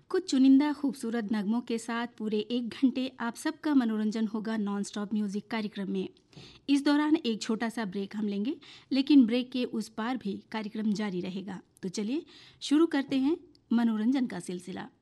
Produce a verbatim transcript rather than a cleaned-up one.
कुछ चुनिंदा खूबसूरत नगमों के साथ पूरे एक घंटे आप सबका मनोरंजन होगा नॉन स्टॉप म्यूजिक कार्यक्रम में। इस दौरान एक छोटा सा ब्रेक हम लेंगे, लेकिन ब्रेक के उस पार भी कार्यक्रम जारी रहेगा। तो चलिए शुरू करते हैं मनोरंजन का सिलसिला।